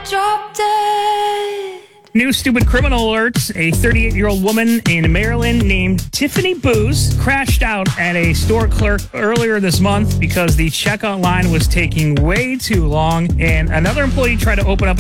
drop dead. New stupid criminal alerts. A 38-year-old woman in Maryland named Tiffany Booz crashed out at a store clerk earlier this month because the checkout line was taking way too long, and another employee tried to open up